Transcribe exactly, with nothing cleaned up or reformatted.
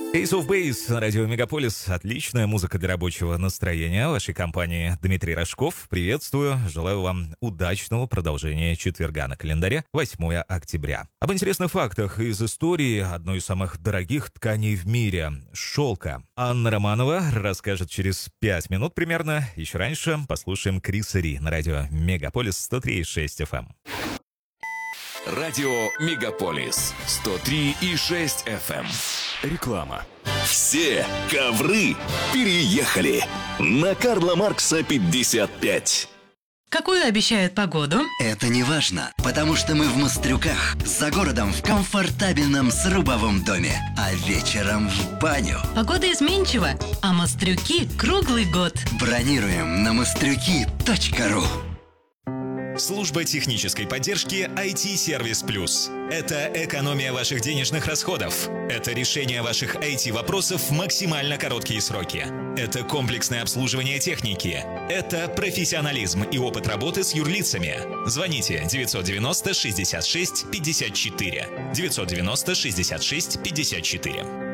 Ace of Base на радио Мегаполис. Отличная музыка для рабочего настроения. В вашей компании Дмитрий Рожков. Приветствую. Желаю вам удачного продолжения четверга на календаре восьмое октября. Об интересных фактах из истории одной из самых дорогих тканей в мире – шелка. Анна Романова расскажет через пять минут примерно. Еще раньше послушаем Криса Ри на радио Мегаполис сто три и шесть эф эм. Радио Мегаполис сто три и шесть эф эм. Реклама. Все ковры переехали на Карла Маркса пятьдесят пять. Какую обещают погоду? Это не важно, потому что мы в Мострюках, за городом в комфортабельном срубовом доме, а вечером в баню. Погода изменчива, а Мострюки круглый год. Бронируем на мострюки точка ру. Служба технической поддержки ай ти-сервис плюс. Это экономия ваших денежных расходов. Это решение ваших ай ти-вопросов в максимально короткие сроки. Это комплексное обслуживание техники. Это профессионализм и опыт работы с юрлицами. Звоните девятьсот девяносто шестьдесят шесть пятьдесят четыре. девятьсот девяносто шестьдесят шесть пятьдесят четыре.